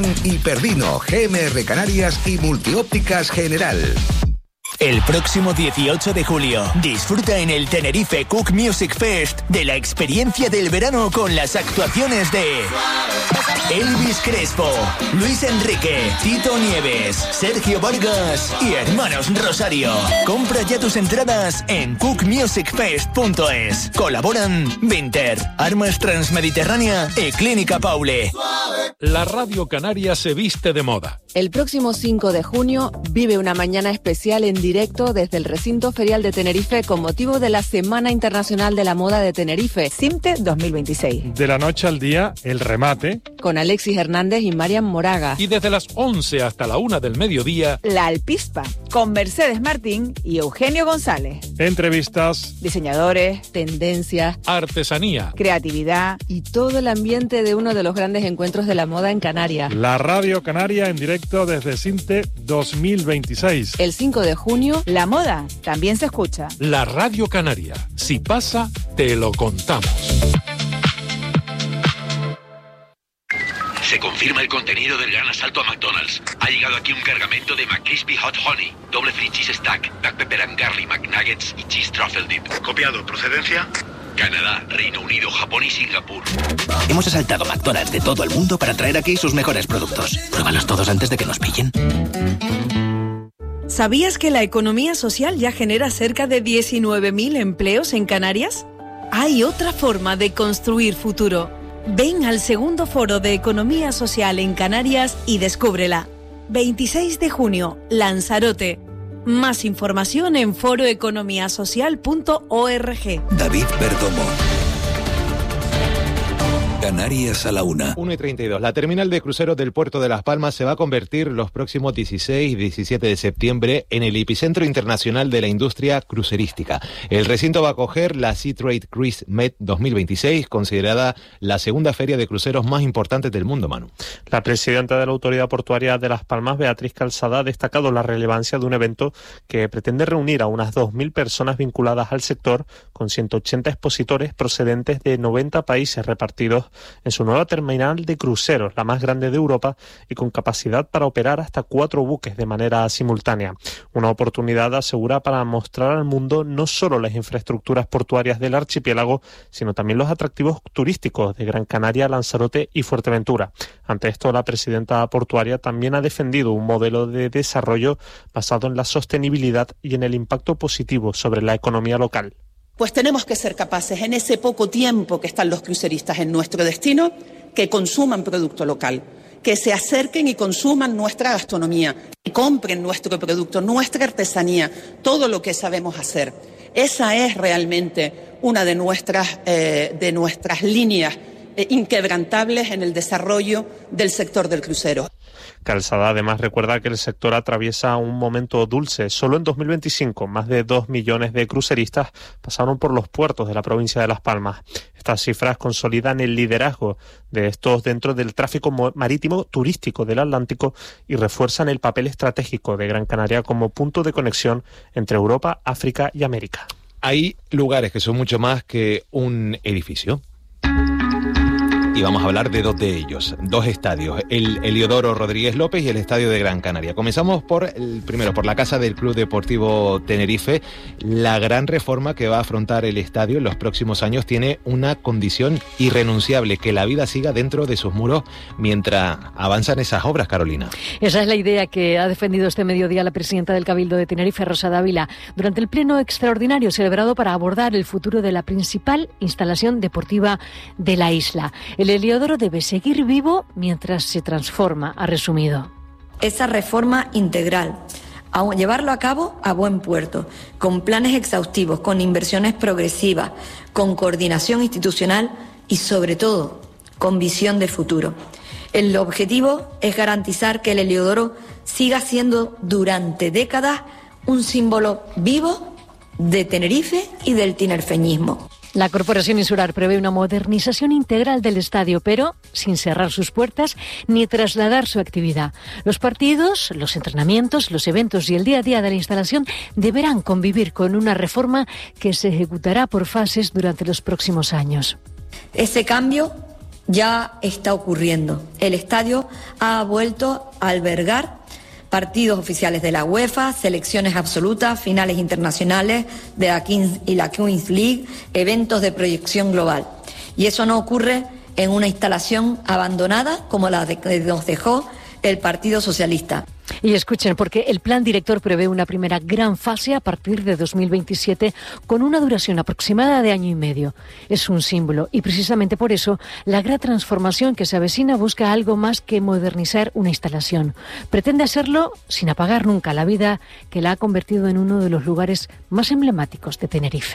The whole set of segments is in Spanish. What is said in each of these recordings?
Hiperdino, GMR Canarias y Multiópticas General. El próximo 18 de julio, disfruta en el Tenerife Cook Music Fest de la experiencia del verano con las actuaciones de Elvis Crespo, Luis Enrique, Tito Nieves, Sergio Vargas y Hermanos Rosario. Compra ya tus entradas en cookmusicfest.es. Colaboran Vinter, Armas Transmediterránea y Clínica Paule. La Radio Canaria se viste de moda. El próximo 5 de junio vive una mañana especial en directo desde el recinto ferial de Tenerife con motivo de la Semana Internacional de la Moda de Tenerife, CIMTE 2026. De la noche al día, el remate. Con Alexis Hernández y Marian Moraga. Y desde las 11 hasta la 1 del mediodía, La Alpispa, con Mercedes Martín y Eugenio González. Entrevistas. Diseñadores, tendencias, artesanía, creatividad y todo el ambiente de uno de los grandes encuentros de la moda en Canarias. La Radio Canaria en directo desde CIMTE 2026. El 5 de junio, la moda también se escucha. La Radio Canaria. Si pasa, te lo contamos. Se confirma el contenido del gran asalto a McDonald's. Ha llegado aquí un cargamento de McCrispy Hot Honey, doble free cheese stack, black pepper and garlic McNuggets y cheese truffle dip. Copiado. ¿Procedencia? Canadá, Reino Unido, Japón y Singapur. Hemos asaltado McDonald's de todo el mundo para traer aquí sus mejores productos. Pruébalos todos antes de que nos pillen. ¿Sabías que la economía social ya genera cerca de 19.000 empleos en Canarias? Hay otra forma de construir futuro. Ven al segundo foro de Economía Social en Canarias y descúbrela. 26 de junio, Lanzarote. Más información en foroeconomiasocial.org. David Perdomo. Canarias a la 1. 1:32. La terminal de cruceros del puerto de Las Palmas se va a convertir los próximos 16 y 17 de septiembre en el epicentro internacional de la industria crucerística. El recinto va a acoger la Seatrade Cruise Med 2026, considerada la segunda feria de cruceros más importante del mundo, Manu. La presidenta de la Autoridad Portuaria de Las Palmas, Beatriz Calzada, ha destacado la relevancia de un evento que pretende reunir a unas 2.000 personas vinculadas al sector, con 180 expositores procedentes de 90 países repartidos en su nueva terminal de cruceros, la más grande de Europa y con capacidad para operar hasta 4 buques de manera simultánea. Una oportunidad, asegura, para mostrar al mundo no solo las infraestructuras portuarias del archipiélago, sino también los atractivos turísticos de Gran Canaria, Lanzarote y Fuerteventura. Ante esto, la presidenta portuaria también ha defendido un modelo de desarrollo basado en la sostenibilidad y en el impacto positivo sobre la economía local. Pues tenemos que ser capaces, en ese poco tiempo que están los cruceristas en nuestro destino, que consuman producto local, que se acerquen y consuman nuestra gastronomía, que compren nuestro producto, nuestra artesanía, todo lo que sabemos hacer. Esa es realmente una de nuestras líneas inquebrantables en el desarrollo del sector del crucero. Calzada además recuerda que el sector atraviesa un momento dulce. Solo en 2025 más de 2 millones de cruceristas pasaron por los puertos de la provincia de Las Palmas. Estas cifras consolidan el liderazgo de estos dentro del tráfico marítimo turístico del Atlántico y refuerzan el papel estratégico de Gran Canaria como punto de conexión entre Europa, África y América. Hay lugares que son mucho más que un edificio. Y vamos a hablar de 2 de ellos, 2 estadios, el Heliodoro Rodríguez López y el Estadio de Gran Canaria. Comenzamos por la casa del Club Deportivo Tenerife. La gran reforma que va a afrontar el estadio en los próximos años tiene una condición irrenunciable: que la vida siga dentro de sus muros mientras avanzan esas obras, Carolina. Esa es la idea que ha defendido este mediodía la presidenta del Cabildo de Tenerife, Rosa Dávila, durante el pleno extraordinario celebrado para abordar el futuro de la principal instalación deportiva de la isla. El Heliodoro debe seguir vivo mientras se transforma, ha resumido. Esa reforma integral, llevarlo a cabo a buen puerto, con planes exhaustivos, con inversiones progresivas, con coordinación institucional y, sobre todo, con visión de futuro. El objetivo es garantizar que el Heliodoro siga siendo durante décadas un símbolo vivo de Tenerife y del tinerfeñismo. La Corporación Insular prevé una modernización integral del estadio, pero sin cerrar sus puertas ni trasladar su actividad. Los partidos, los entrenamientos, los eventos y el día a día de la instalación deberán convivir con una reforma que se ejecutará por fases durante los próximos años. Ese cambio ya está ocurriendo. El estadio ha vuelto a albergar partidos oficiales de la UEFA, selecciones absolutas, finales internacionales de la Kings y la Queens League, eventos de proyección global. Y eso no ocurre en una instalación abandonada como la que nos dejó el Partido Socialista. Y escuchen, porque el plan director prevé una primera gran fase a partir de 2027 con una duración aproximada de 1 año y medio. Es un símbolo y precisamente por eso la gran transformación que se avecina busca algo más que modernizar una instalación. Pretende hacerlo sin apagar nunca la vida que la ha convertido en uno de los lugares más emblemáticos de Tenerife.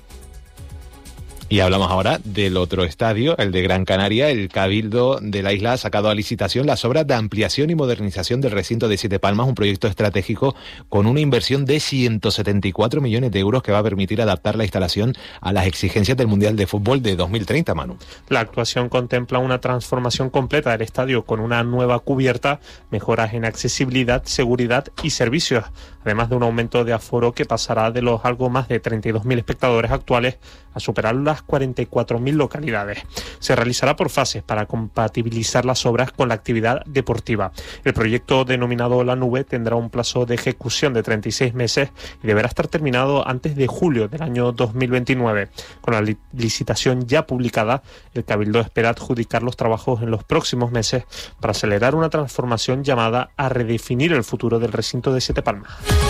Y hablamos ahora del otro estadio, el de Gran Canaria. El Cabildo de la isla ha sacado a licitación las obras de ampliación y modernización del recinto de Siete Palmas, un proyecto estratégico con una inversión de 174 millones de euros que va a permitir adaptar la instalación a las exigencias del Mundial de Fútbol de 2030, Manu. La actuación contempla una transformación completa del estadio con una nueva cubierta, mejoras en accesibilidad, seguridad y servicios, además de un aumento de aforo que pasará de los algo más de 32.000 espectadores actuales a superar las 44.000 localidades. Se realizará por fases para compatibilizar las obras con la actividad deportiva. El proyecto denominado La Nube tendrá un plazo de ejecución de 36 meses y deberá estar terminado antes de julio del año 2029. Con la licitación ya publicada, el Cabildo espera adjudicar los trabajos en los próximos meses para acelerar una transformación llamada a redefinir el futuro del recinto de Siete Palmas.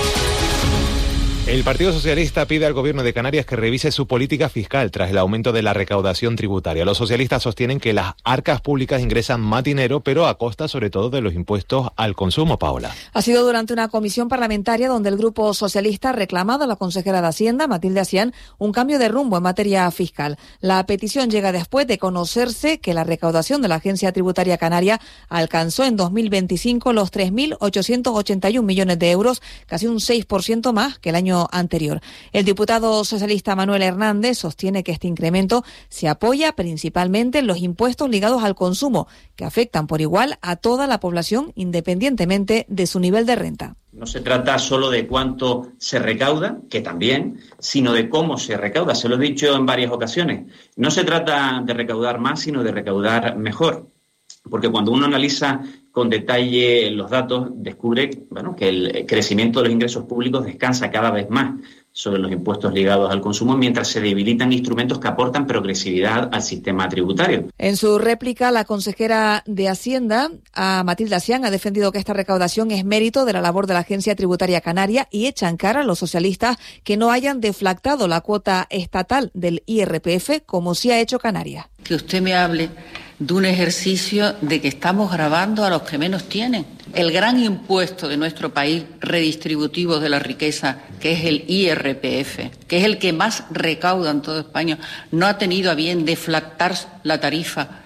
El Partido Socialista pide al Gobierno de Canarias que revise su política fiscal tras el aumento de la recaudación tributaria. Los socialistas sostienen que las arcas públicas ingresan más dinero, pero a costa sobre todo de los impuestos al consumo, Paola. Ha sido durante una comisión parlamentaria donde el Grupo Socialista ha reclamado a la consejera de Hacienda, Matilde Acián, un cambio de rumbo en materia fiscal. La petición llega después de conocerse que la recaudación de la Agencia Tributaria Canaria alcanzó en 2025 los 3.881 millones de euros, casi un 6% más que el año anterior. El diputado socialista Manuel Hernández sostiene que este incremento se apoya principalmente en los impuestos ligados al consumo, que afectan por igual a toda la población independientemente de su nivel de renta. No se trata solo de cuánto se recauda, que también, sino de cómo se recauda. Se lo he dicho en varias ocasiones. No se trata de recaudar más, sino de recaudar mejor. Porque cuando uno analiza con detalle los datos, descubre que el crecimiento de los ingresos públicos descansa cada vez más sobre los impuestos ligados al consumo, mientras se debilitan instrumentos que aportan progresividad al sistema tributario. En su réplica, la consejera de Hacienda, Matilde Acián, ha defendido que esta recaudación es mérito de la labor de la Agencia Tributaria Canaria y echa en cara a los socialistas que no hayan deflactado la cuota estatal del IRPF como sí ha hecho Canarias. Que usted me hable de un ejercicio de que estamos gravando a los que menos tienen. El gran impuesto de nuestro país redistributivo de la riqueza, que es el IRPF, que es el que más recauda en toda España, no ha tenido a bien deflactar la tarifa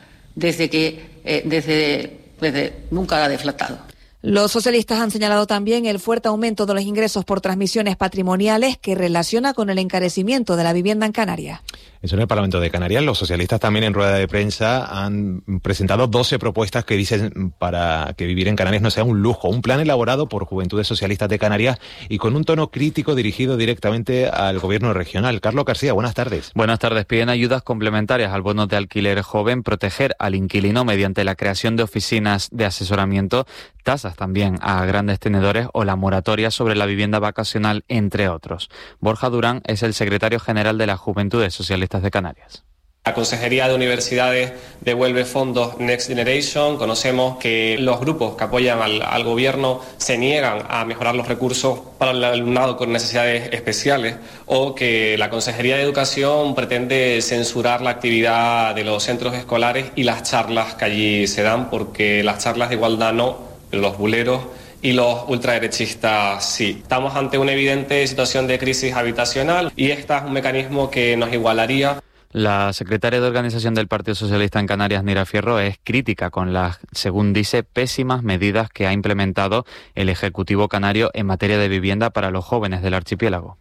desde nunca la ha deflactado. Los socialistas han señalado también el fuerte aumento de los ingresos por transmisiones patrimoniales que relaciona con el encarecimiento de la vivienda en Canarias. Eso en el Parlamento de Canarias. Los socialistas también en rueda de prensa han presentado 12 propuestas que dicen para que vivir en Canarias no sea un lujo. Un plan elaborado por Juventudes Socialistas de Canarias y con un tono crítico dirigido directamente al gobierno regional. Carlos García, buenas tardes. Buenas tardes. Piden ayudas complementarias al bono de alquiler joven, proteger al inquilino mediante la creación de oficinas de asesoramiento, tasas también a grandes tenedores o la moratoria sobre la vivienda vacacional, entre otros. Borja Durán es el secretario general de las Juventudes Socialistas de Canarias. La Consejería de Universidades devuelve fondos Next Generation. Conocemos que los grupos que apoyan al gobierno se niegan a mejorar los recursos para el alumnado con necesidades especiales, o que la Consejería de Educación pretende censurar la actividad de los centros escolares y las charlas que allí se dan, porque las charlas de igualdad no, los buleros y los ultraderechistas sí. Estamos ante una evidente situación de crisis habitacional y este es un mecanismo que nos igualaría. La secretaria de Organización del Partido Socialista en Canarias, Nira Fierro, es crítica con las, según dice, pésimas medidas que ha implementado el Ejecutivo canario en materia de vivienda para los jóvenes del archipiélago.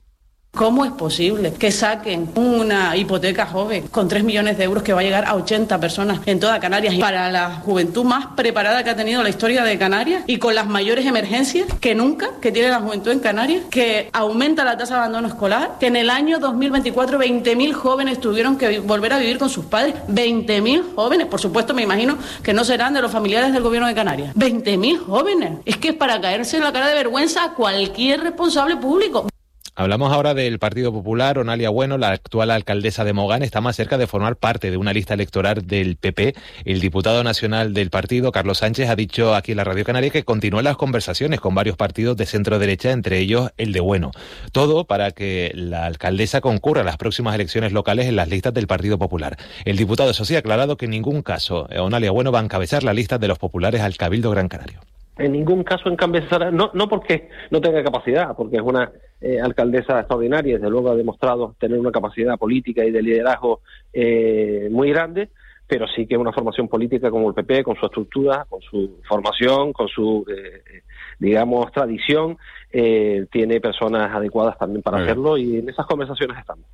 ¿Cómo es posible que saquen una hipoteca joven con 3 millones de euros que va a llegar a 80 personas en toda Canarias, para la juventud más preparada que ha tenido la historia de Canarias y con las mayores emergencias que nunca que tiene la juventud en Canarias, que aumenta la tasa de abandono escolar, que en el año 2024 20.000 jóvenes tuvieron que volver a vivir con sus padres? 20.000 jóvenes, por supuesto me imagino que no serán de los familiares del gobierno de Canarias. 20.000 jóvenes, es que es para caerse en la cara de vergüenza a cualquier responsable público. Hablamos ahora del Partido Popular. Onalia Bueno, la actual alcaldesa de Mogán, está más cerca de formar parte de una lista electoral del PP. El diputado nacional del partido, Carlos Sánchez, ha dicho aquí en la Radio Canaria que continúan las conversaciones con varios partidos de centro-derecha, entre ellos el de Bueno. Todo para que la alcaldesa concurra a las próximas elecciones locales en las listas del Partido Popular. El diputado, eso sí, ha aclarado que en ningún caso Onalia Bueno va a encabezar la lista de los populares al Cabildo Gran Canario. En ningún caso encabezará, no porque no tenga capacidad, porque es una alcaldesa extraordinaria y desde luego ha demostrado tener una capacidad política y de liderazgo muy grande, pero sí que es una formación política como el PP, con su estructura, con su formación, con su, digamos, tradición, tiene personas adecuadas también para hacerlo y en esas conversaciones estamos.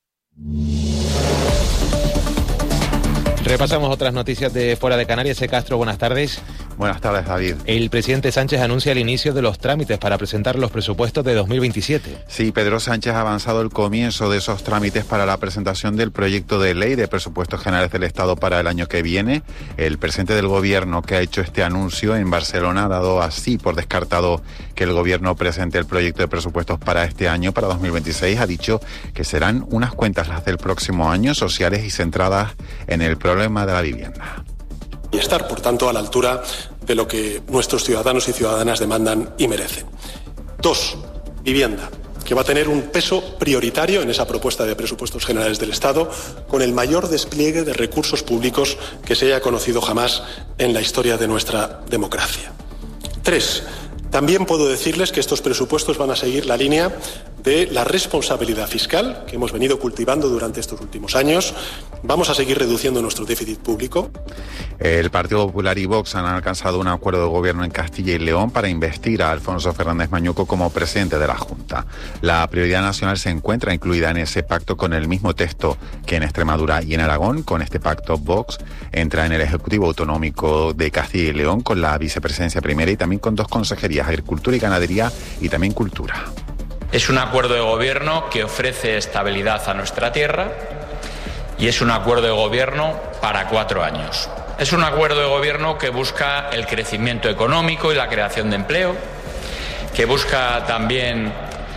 Repasamos otras noticias de fuera de Canarias. Castro, buenas tardes. Buenas tardes, David. El presidente Sánchez anuncia el inicio de los trámites para presentar los presupuestos de 2027. Sí, Pedro Sánchez ha avanzado el comienzo de esos trámites para la presentación del proyecto de ley de presupuestos generales del Estado para el año que viene. El presidente del Gobierno, que ha hecho este anuncio en Barcelona, ha dado así por descartado que el Gobierno presente el proyecto de presupuestos para este año, para 2026. Ha dicho que serán unas cuentas las del próximo año, sociales y centradas en el problema de la vivienda. Y estar, por tanto, a la altura de lo que nuestros ciudadanos y ciudadanas demandan y merecen. 2. Vivienda, que va a tener un peso prioritario en esa propuesta de presupuestos generales del Estado, con el mayor despliegue de recursos públicos que se haya conocido jamás en la historia de nuestra democracia. 3. También puedo decirles que estos presupuestos van a seguir la línea de la responsabilidad fiscal que hemos venido cultivando durante estos últimos años. Vamos a seguir reduciendo nuestro déficit público. El Partido Popular y Vox han alcanzado un acuerdo de gobierno en Castilla y León para investir a Alfonso Fernández Mañuco como presidente de la Junta. La prioridad nacional se encuentra incluida en ese pacto con el mismo texto que en Extremadura y en Aragón. Con este pacto, Vox entra en el Ejecutivo Autonómico de Castilla y León con la vicepresidencia primera y también con 2 consejerías, Agricultura y Ganadería y también Cultura. Es un acuerdo de gobierno que ofrece estabilidad a nuestra tierra y es un acuerdo de gobierno para 4 años. Es un acuerdo de gobierno que busca el crecimiento económico y la creación de empleo, que busca también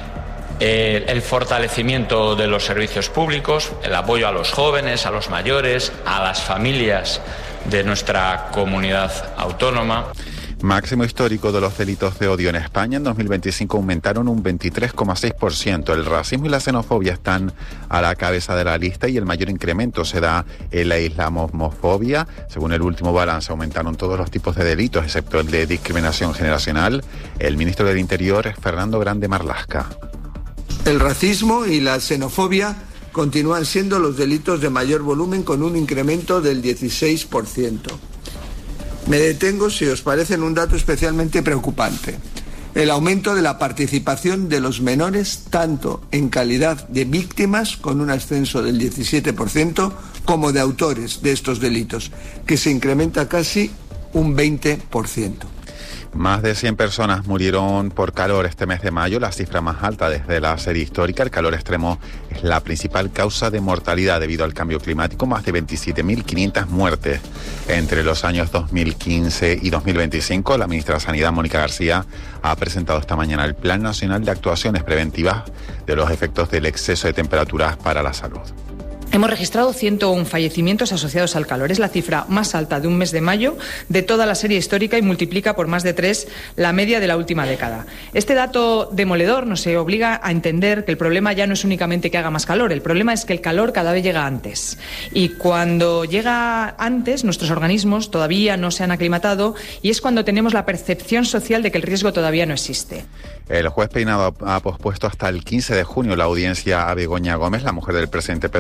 el fortalecimiento de los servicios públicos, el apoyo a los jóvenes, a los mayores, a las familias de nuestra comunidad autónoma. Máximo histórico de los delitos de odio en España. En 2025 aumentaron un 23,6%. El racismo y la xenofobia están a la cabeza de la lista y el mayor incremento se da en la islamofobia. Según el último balance, aumentaron todos los tipos de delitos, excepto el de discriminación generacional. El ministro del Interior es Fernando Grande Marlaska. El racismo y la xenofobia continúan siendo los delitos de mayor volumen, con un incremento del 16%. Me detengo, si os parece, en un dato especialmente preocupante: el aumento de la participación de los menores, tanto en calidad de víctimas, con un ascenso del 17%, como de autores de estos delitos, que se incrementa casi un 20%. Más de 100 personas murieron por calor este mes de mayo, la cifra más alta desde la serie histórica. El calor extremo es la principal causa de mortalidad debido al cambio climático. Más de 27.500 muertes entre los años 2015 y 2025. La ministra de Sanidad, Mónica García, ha presentado esta mañana el Plan Nacional de Actuaciones Preventivas de los efectos del exceso de temperaturas para la salud. Hemos registrado 101 fallecimientos asociados al calor. Es la cifra más alta de un mes de mayo de toda la serie histórica y multiplica por más de 3 la media de la última década. Este dato demoledor nos obliga a entender que el problema ya no es únicamente que haga más calor, el problema es que el calor cada vez llega antes. Y cuando llega antes, nuestros organismos todavía no se han aclimatado y es cuando tenemos la percepción social de que el riesgo todavía no existe. El juez Peinado ha pospuesto hasta el 15 de junio la audiencia a Begoña Gómez, la mujer del presidente Pedro Sánchez,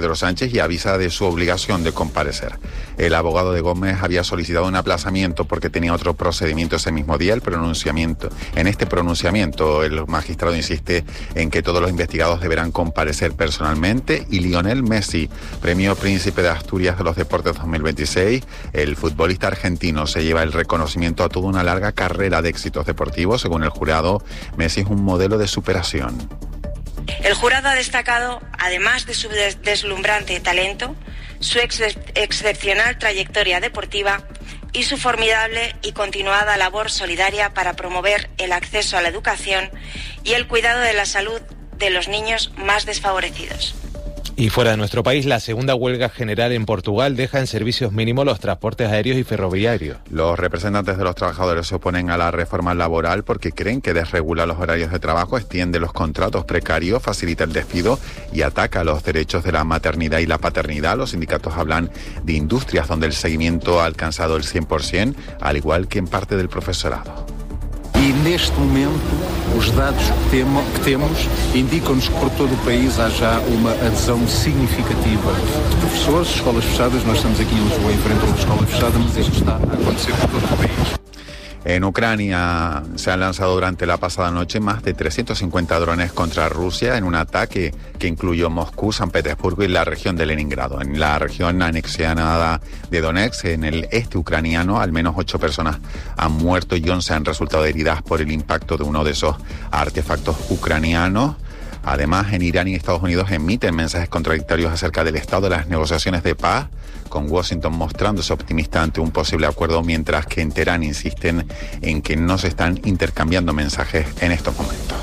jueces y avisa de su obligación de comparecer. El abogado de Gómez había solicitado un aplazamiento porque tenía otro procedimiento ese mismo día. En este pronunciamiento, el magistrado insiste en que todos los investigados deberán comparecer personalmente, y Lionel Messi, premio Príncipe de Asturias de los Deportes 2026, el futbolista argentino se lleva el reconocimiento a toda una larga carrera de éxitos deportivos. Según el jurado, Messi es un modelo de superación. El jurado ha destacado, además de su deslumbrante talento, su excepcional trayectoria deportiva y su formidable y continuada labor solidaria para promover el acceso a la educación y el cuidado de la salud de los niños más desfavorecidos. Y fuera de nuestro país, la segunda huelga general en Portugal deja en servicios mínimos los transportes aéreos y ferroviarios. Los representantes de los trabajadores se oponen a la reforma laboral porque creen que desregula los horarios de trabajo, extiende los contratos precarios, facilita el despido y ataca los derechos de la maternidad y la paternidad. Los sindicatos hablan de industrias donde el seguimiento ha alcanzado el 100%, al igual que en parte del profesorado. E neste momento os dados que temos indicam-nos que por todo o país há já uma adesão significativa de professores, escolas fechadas. Nós estamos aqui em Lisboa em frente a uma escola fechada, mas isto está a acontecer por todo o país. En Ucrania se han lanzado durante la pasada noche más de 350 drones contra Rusia en un ataque que incluyó Moscú, San Petersburgo y la región de Leningrado. En la región anexionada de Donetsk, en el este ucraniano, al menos 8 personas han muerto y 11 han resultado heridas por el impacto de uno de esos artefactos ucranianos. Además, en Irán y Estados Unidos emiten mensajes contradictorios acerca del estado de las negociaciones de paz, con Washington mostrándose optimista ante un posible acuerdo, mientras que en Teherán insisten en que no se están intercambiando mensajes en estos momentos.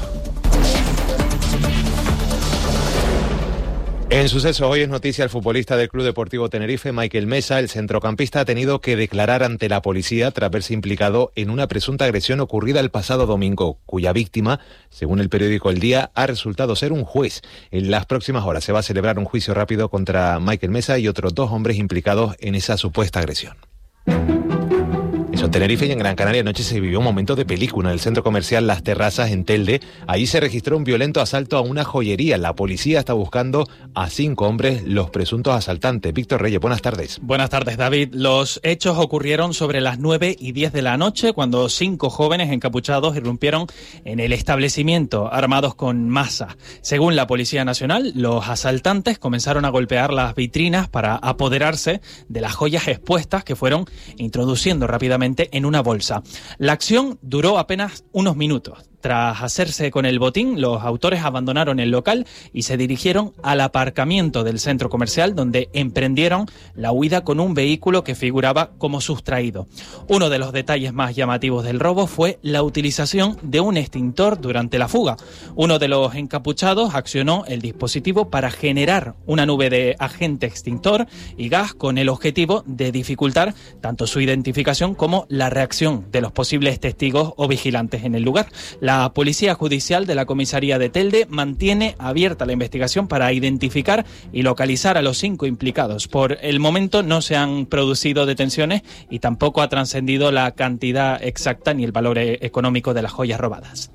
En suceso, hoy es noticia el futbolista del Club Deportivo Tenerife, Michael Mesa. El centrocampista ha tenido que declarar ante la policía tras verse implicado en una presunta agresión ocurrida el pasado domingo, cuya víctima, según el periódico El Día, ha resultado ser un juez. En las próximas horas se va a celebrar un juicio rápido contra Michael Mesa y otros 2 hombres implicados en esa supuesta agresión. Eso en Tenerife y en Gran Canaria anoche se vivió un momento de película en el centro comercial Las Terrazas en Telde. Ahí se registró un violento asalto a una joyería. La policía está buscando a 5 hombres, los presuntos asaltantes. Víctor Reyes, buenas tardes. Buenas tardes, David. Los hechos ocurrieron sobre las 9:10 de la noche, cuando 5 jóvenes encapuchados irrumpieron en el establecimiento armados con masas. Según la Policía Nacional, los asaltantes comenzaron a golpear las vitrinas para apoderarse de las joyas expuestas que fueron introduciendo rápidamente en una bolsa. La acción duró apenas unos minutos. Tras hacerse con el botín, los autores abandonaron el local y se dirigieron al aparcamiento del centro comercial, donde emprendieron la huida con un vehículo que figuraba como sustraído. Uno de los detalles más llamativos del robo fue la utilización de un extintor durante la fuga. Uno de los encapuchados accionó el dispositivo para generar una nube de agente extintor y gas con el objetivo de dificultar tanto su identificación como la reacción de los posibles testigos o vigilantes en el lugar. La Policía Judicial de la Comisaría de Telde mantiene abierta la investigación para identificar y localizar a los 5 implicados. Por el momento no se han producido detenciones y tampoco ha trascendido la cantidad exacta ni el valor económico de las joyas robadas.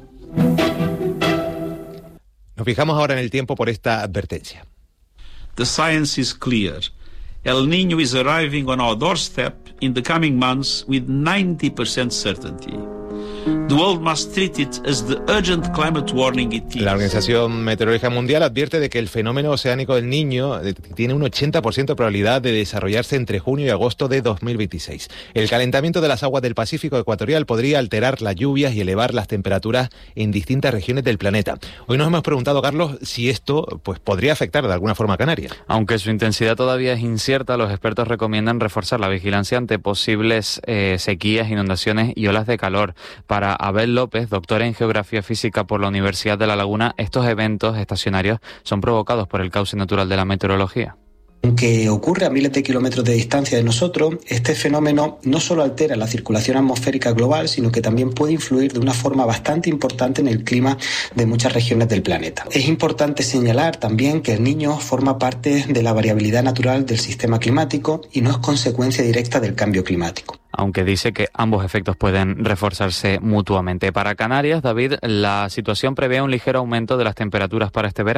Nos fijamos ahora en el tiempo por esta advertencia. The science is clear. El Niño is arriving on our doorstep in the coming months with 90% certainty. The world must treat it as the urgent climate warning it is. La Organización Meteorológica Mundial advierte de que el fenómeno oceánico del Niño tiene un 80% de probabilidad de desarrollarse entre junio y agosto de 2026. El calentamiento de las aguas del Pacífico ecuatorial podría alterar las lluvias y elevar las temperaturas en distintas regiones del planeta. Hoy nos hemos preguntado, Carlos, si esto podría afectar de alguna forma a Canarias. Aunque su intensidad todavía es incierta, los expertos recomiendan reforzar la vigilancia ante posibles sequías, inundaciones y olas de calor. Para Abel López, doctora en Geografía Física por la Universidad de La Laguna, estos eventos estacionarios son provocados por el cauce natural de la meteorología. Aunque ocurre a miles de kilómetros de distancia de nosotros, este fenómeno no solo altera la circulación atmosférica global, sino que también puede influir de una forma bastante importante en el clima de muchas regiones del planeta. Es importante señalar también que el Niño forma parte de la variabilidad natural del sistema climático y no es consecuencia directa del cambio climático. Aunque dice que ambos efectos pueden reforzarse mutuamente. Para Canarias, David, la situación prevé un ligero aumento de las temperaturas para este verano.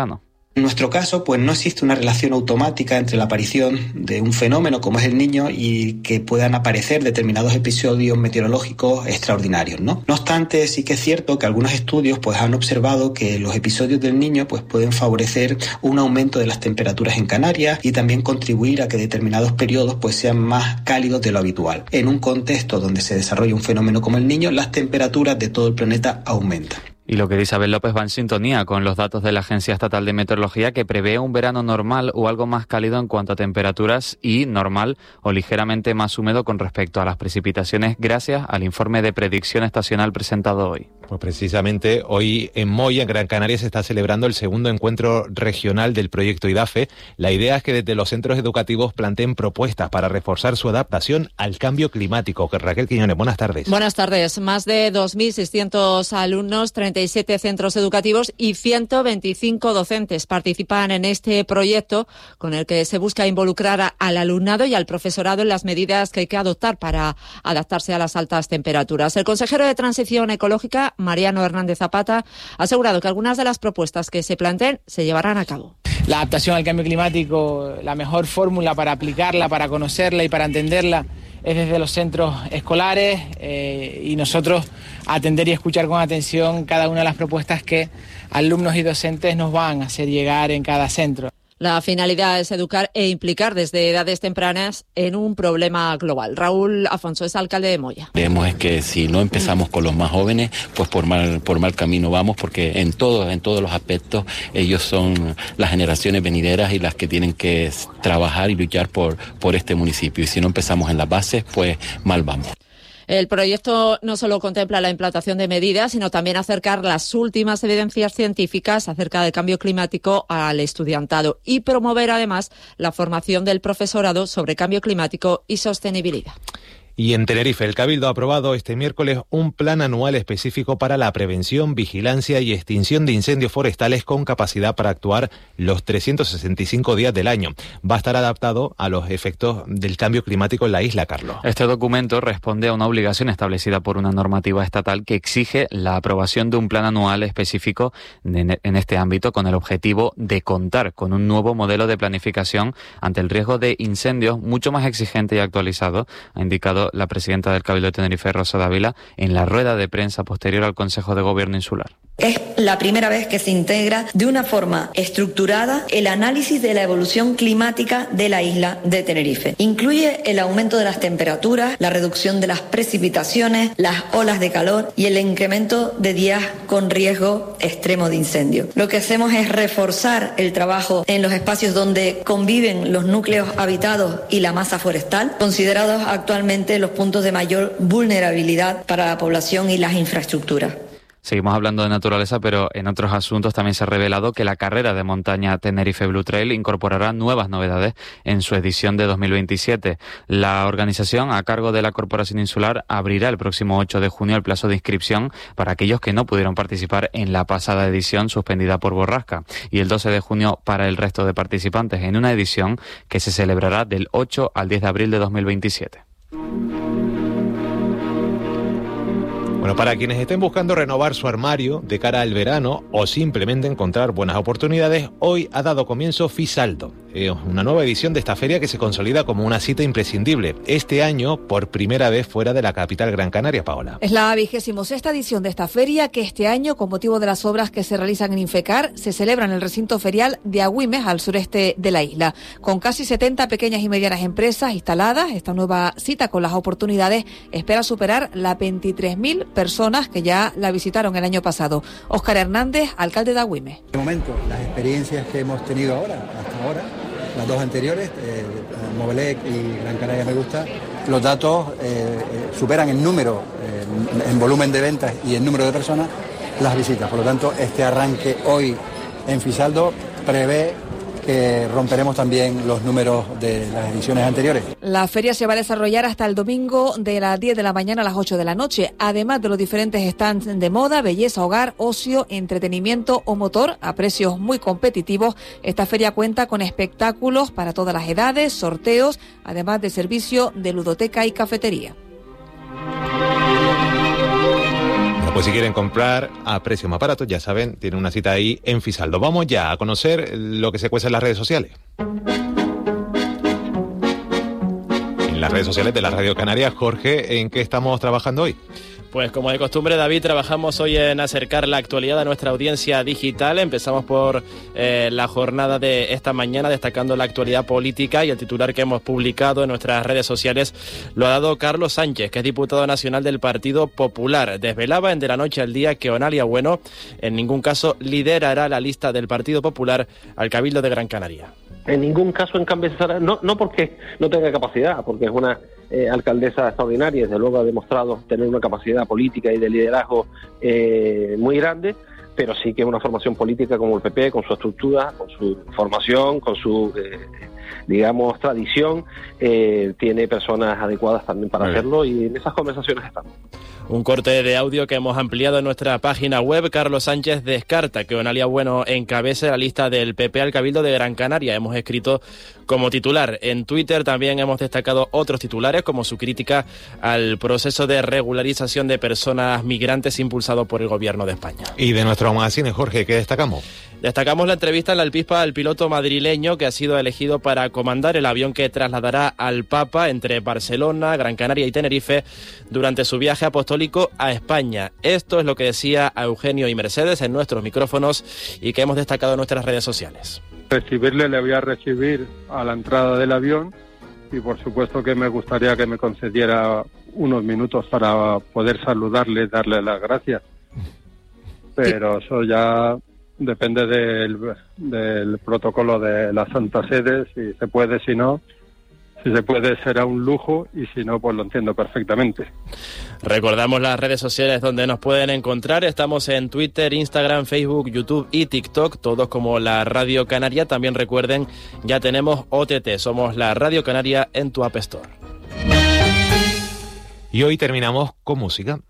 En nuestro caso, pues no existe una relación automática entre la aparición de un fenómeno como es el Niño y que puedan aparecer determinados episodios meteorológicos extraordinarios, ¿no? No obstante, sí que es cierto que algunos estudios pues han observado que los episodios del Niño pues pueden favorecer un aumento de las temperaturas en Canarias y también contribuir a que determinados periodos pues sean más cálidos de lo habitual. En un contexto donde se desarrolla un fenómeno como el Niño, las temperaturas de todo el planeta aumentan. Y lo que dice Isabel López va en sintonía con los datos de la Agencia Estatal de Meteorología, que prevé un verano normal o algo más cálido en cuanto a temperaturas y normal o ligeramente más húmedo con respecto a las precipitaciones, gracias al informe de predicción estacional presentado hoy. Pues precisamente hoy en Moya, en Gran Canaria, se está celebrando el segundo encuentro regional del proyecto IDAFE. La idea es que desde los centros educativos planteen propuestas para reforzar su adaptación al cambio climático. Raquel Quiñones, buenas tardes. Buenas tardes. Más de 2.600 alumnos, 37 centros educativos y 125 docentes participan en este proyecto con el que se busca involucrar al alumnado y al profesorado en las medidas que hay que adoptar para adaptarse a las altas temperaturas. El consejero de Transición Ecológica, Mariano Hernández Zapata, ha asegurado que algunas de las propuestas que se planteen se llevarán a cabo. La adaptación al cambio climático, la mejor fórmula para aplicarla, para conocerla y para entenderla es desde los centros escolares y nosotros atender y escuchar con atención cada una de las propuestas que alumnos y docentes nos van a hacer llegar en cada centro. La finalidad es educar e implicar desde edades tempranas en un problema global. Raúl Afonso es alcalde de Moya. Creemos es que si no empezamos con los más jóvenes, pues por mal camino vamos, porque en todos los aspectos ellos son las generaciones venideras y las que tienen que trabajar y luchar por este municipio. Y si no empezamos en las bases, pues mal vamos. El proyecto no solo contempla la implantación de medidas, sino también acercar las últimas evidencias científicas acerca del cambio climático al estudiantado y promover además la formación del profesorado sobre cambio climático y sostenibilidad. Y en Tenerife, el Cabildo ha aprobado este miércoles un plan anual específico para la prevención, vigilancia y extinción de incendios forestales con capacidad para actuar los 365 días del año. Va a estar adaptado a los efectos del cambio climático en la isla, Carlos. Este documento responde a una obligación establecida por una normativa estatal que exige la aprobación de un plan anual específico en este ámbito con el objetivo de contar con un nuevo modelo de planificación ante el riesgo de incendios mucho más exigente y actualizado, ha indicado la presidenta del Cabildo de Tenerife, Rosa Dávila, en la rueda de prensa posterior al Consejo de Gobierno Insular. Es la primera vez que se integra de una forma estructurada el análisis de la evolución climática de la isla de Tenerife. Incluye el aumento de las temperaturas, la reducción de las precipitaciones, las olas de calor y el incremento de días con riesgo extremo de incendio. Lo que hacemos es reforzar el trabajo en los espacios donde conviven los núcleos habitados y la masa forestal, considerados actualmente los puntos de mayor vulnerabilidad para la población y las infraestructuras. Seguimos hablando de naturaleza, pero en otros asuntos también se ha revelado que la carrera de montaña Tenerife Blue Trail incorporará nuevas novedades en su edición de 2027. La organización, a cargo de la Corporación Insular, abrirá el próximo 8 de junio el plazo de inscripción para aquellos que no pudieron participar en la pasada edición suspendida por borrasca, y el 12 de junio para el resto de participantes, en una edición que se celebrará del 8 al 10 de abril de 2027. Bueno, para quienes estén buscando renovar su armario de cara al verano o simplemente encontrar buenas oportunidades, hoy ha dado comienzo Fisaldo, una nueva edición de esta feria que se consolida como una cita imprescindible. Este año, por primera vez fuera de la capital Gran Canaria, Paola. Es la 26ª edición de esta feria que este año, con motivo de las obras que se realizan en Infecar, se celebra en el recinto ferial de Agüimes, al sureste de la isla. Con casi 70 pequeñas y medianas empresas instaladas, esta nueva cita con las oportunidades espera superar las 23.000 personas que ya la visitaron el año pasado. Óscar Hernández, alcalde de Agüimes. De momento, las experiencias que hemos tenido hasta ahora, las dos anteriores, Movelec y Gran Canaria Me Gusta, los datos superan en número, en volumen de ventas y en número de personas, las visitas. Por lo tanto, este arranque hoy en Fisaldo prevé que romperemos también los números de las ediciones anteriores. La feria se va a desarrollar hasta el domingo de las 10 de la mañana a las 8 de la noche, además de los diferentes stands de moda, belleza, hogar, ocio, entretenimiento o motor a precios muy competitivos. Esta feria cuenta con espectáculos para todas las edades, sorteos, además de servicio de ludoteca y cafetería. Pues Pues si quieren comprar a precios más baratos, ya saben, tienen una cita ahí en Fisaldo. Vamos ya a conocer lo que se cuece en las redes sociales. En las redes sociales de la Radio Canaria, Jorge, ¿en qué estamos trabajando hoy? Pues como de costumbre, David, trabajamos hoy en acercar la actualidad a nuestra audiencia digital. Empezamos por la jornada de esta mañana, destacando la actualidad política, y el titular que hemos publicado en nuestras redes sociales lo ha dado Carlos Sánchez, que es diputado nacional del Partido Popular. Desvelaba en De la Noche al Día que Onalia Bueno en ningún caso liderará la lista del Partido Popular al Cabildo de Gran Canaria. En ningún caso encabezará, no porque no tenga capacidad, porque es una alcaldesa extraordinaria y desde luego ha demostrado tener una capacidad política y de liderazgo muy grande, pero sí que es una formación política como el PP, con su estructura, con su formación, con su, digamos, tradición, tiene personas adecuadas también para hacerlo, y en esas conversaciones estamos. Un corte de audio que hemos ampliado en nuestra página web. Carlos Sánchez descarta que Onalia Bueno encabece la lista del PP al Cabildo de Gran Canaria. Hemos escrito como titular. En Twitter también hemos destacado otros titulares, como su crítica al proceso de regularización de personas migrantes impulsado por el Gobierno de España. Y de nuestro magazine, Jorge, ¿qué destacamos? Destacamos la entrevista en la Alpispa al piloto madrileño que ha sido elegido para comandar el avión que trasladará al Papa entre Barcelona, Gran Canaria y Tenerife durante su viaje apostólico a España. Esto es lo que decía a Eugenio y Mercedes en nuestros micrófonos y que hemos destacado en nuestras redes sociales. Recibirle, le voy a recibir a la entrada del avión, y por supuesto que me gustaría que me concediera unos minutos para poder saludarle y darle las gracias. Pero eso ya depende del protocolo de la Santa Sede, si se puede, si no. Si se puede será un lujo, y si no, pues lo entiendo perfectamente. Recordamos las redes sociales donde nos pueden encontrar. Estamos en Twitter, Instagram, Facebook, YouTube y TikTok, todos como la Radio Canaria. También recuerden, ya tenemos OTT, somos la Radio Canaria en tu App Store. Y hoy terminamos con música.